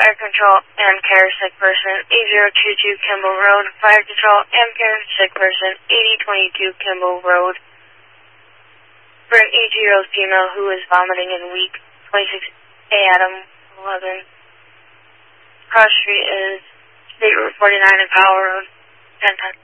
Fire Control, M-Care, sick person, 8022 Kimball Road. Fire Control, M-Care, sick person, 8022 Kimball Road. For an 80-year-old female who is vomiting and weak, 26A Adam 11. Cross Street is State Route 49 and Powell Road, 1010.